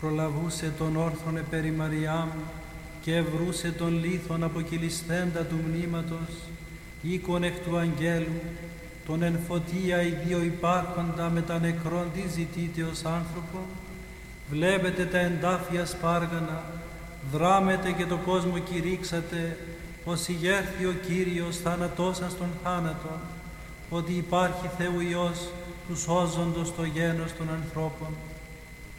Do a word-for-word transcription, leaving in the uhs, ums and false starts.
προλαβούσε τον όρθον επέρι Μαριάμ και ευρούσε τον λίθον αποκυλισθέντα του μνήματος, οίκον εκ του αγγέλου, τον εν φωτία οι δύο υπάρχοντα με τα νεκρόν τι ζητείτε ως άνθρωπο. Βλέπετε τα εντάφια σπάργανα, δράμετε και το κόσμο κηρύξατε, πως ηγέρθη ο Κύριος θάνατώσας των θάνατων, ότι υπάρχει Θεού Υιός του σώζοντος το γένος των ανθρώπων.